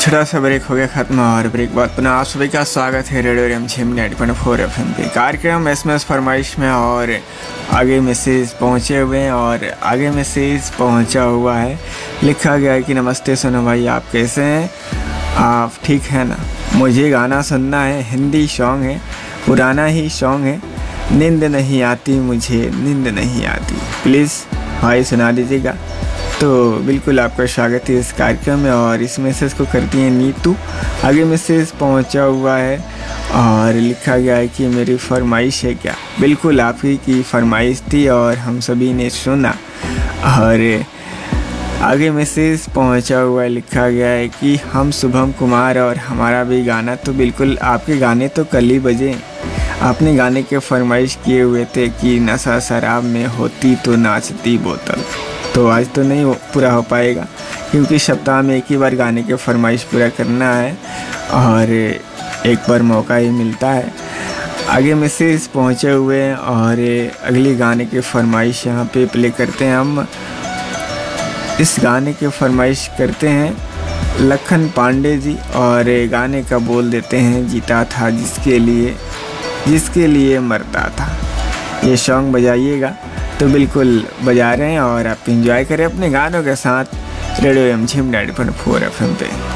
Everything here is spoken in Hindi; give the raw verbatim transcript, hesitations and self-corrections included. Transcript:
छोटा सा ब्रेक हो गया खत्म और ब्रेक बाद पुनः आप सभी का स्वागत है रेडियो रिमझिम ninety point four F M पे कार्यक्रम एस एम एस फरमाइश में। और आगे मैसेज पहुंचे हुए हैं और आगे मैसेज पहुंचा हुआ है, लिखा गया है कि नमस्ते सोनू भाई, आप कैसे हैं? आप ठीक हैं ना? मुझे गाना सुनना है, हिंदी सॉन्ग है, पुराना ही सॉन्ग है, नींद नहीं आती मुझे, नींद नहीं आती, प्लीज़ भाई सुना दीजिएगा। तो बिल्कुल आपका स्वागत है इस कार्यक्रम में। और इस मैसेज को करती हैं नीतू। आगे मैसेज पहुंचा हुआ है और लिखा गया है कि मेरी फरमाइश है क्या? बिल्कुल आपकी की फरमाइश थी और हम सभी ने सुना। और आगे मैसेज पहुंचा हुआ है, लिखा गया है कि हम शुभम कुमार और हमारा भी गाना। तो बिल्कुल आपके गाने तो कल ही बजे। आपने गाने के फरमाइश किए हुए थे कि नशा शराब में होती तो नाचती बोतल। तो आज तो नहीं पूरा हो पाएगा क्योंकि सप्ताह में एक ही बार गाने के फरमाइश पूरा करना है और एक बार मौका ही मिलता है। आगे मैसेज पहुँचे हुए हैं और अगली गाने के फरमाइश यहाँ पे प्ले करते हैं। हम इस गाने के फरमाइश करते हैं लखन पांडे जी और गाने का बोल देते हैं जीता था जिसके लिए, जिसके लिए मरता था। ये सॉन्ग बजाइएगा। तो बिल्कुल बजा रहे हैं और आप एंजॉय करें अपने गानों के साथ रेडियो रिमझिम ninety point four F M पे।